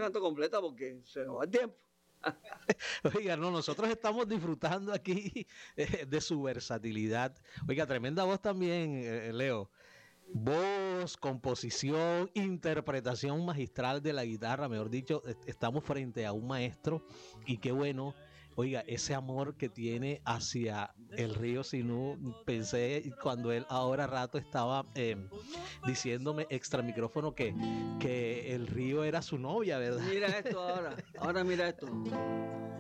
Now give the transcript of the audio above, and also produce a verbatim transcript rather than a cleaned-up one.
canto completa porque se nos va el tiempo. Oiga, no, nosotros estamos disfrutando aquí eh, de su versatilidad. Oiga, tremenda voz también, eh, Leo. Voz, composición, interpretación magistral de la guitarra, mejor dicho, estamos frente a un maestro y qué bueno, oiga, ese amor que tiene hacia el río Sinú. Pensé cuando él ahora rato estaba eh, diciéndome extra micrófono que, que el río era su novia, ¿verdad? Mira esto ahora, ahora mira esto.